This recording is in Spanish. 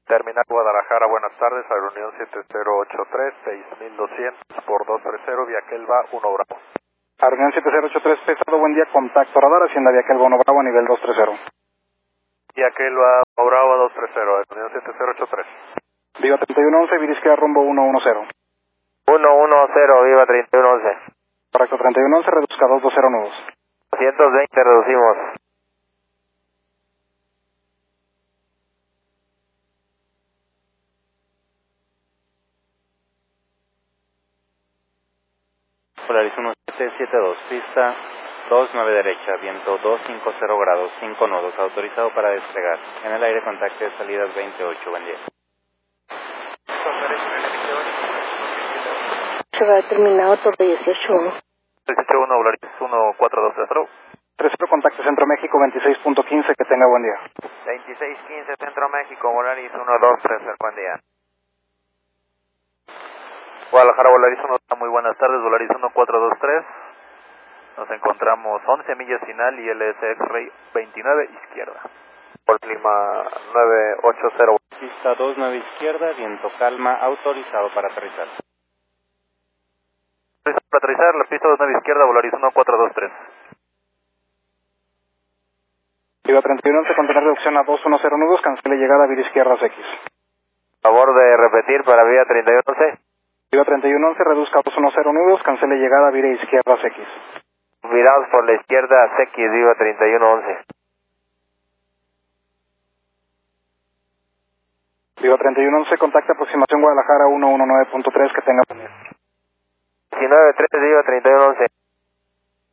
Terminal Guadalajara, buenas tardes, a la reunión 7083, 6200 por 230, Vía Kelva 1 Bravo. A reunión 7083, pesado, buen día, contacto radar, Hacienda Vía Kelva 1 Bravo a nivel 230. Vía Kelva 1 Bravo 230, reunión 7083. Viva 3111, Virisquea rumbo 110. 110, Viva 3111. Correcto, 3111, reduzca 220 nudos. 220 reducimos. Polaris 1772, pista 29 derecha, viento 250 grados, 5 nodos, autorizado para despegar. En el aire contacte salidas 28, buen día. Se va terminado Torre 18-1. 18-1, Polaris 14230. 30 contacto Centro México 26.15, que tenga buen día. 2615 Centro México, Volaris 123, buen día. Guadalajara, Volaris 1, muy buenas tardes, Volaris 1423. Nos encontramos 11 millas final y LS X-Ray 29 izquierda. Por clima 980. Pista 29 izquierda, viento calma, autorizado para aterrizar. Para aterrizar, la pista 29 izquierda, Volaris 1423. Viva 3111, contener reducción a 210 nudos, cancele llegada a Virisquierras X. Favor de repetir para vía 3111. Viva 3111, reduzca 210 nudos, cancele llegada a Vira Izquierdas X. Virados por la izquierda, X, Viva 3111. Viva 3111, contacta aproximación Guadalajara 119.3, que tenga buen día. 19-3, Viva 3111.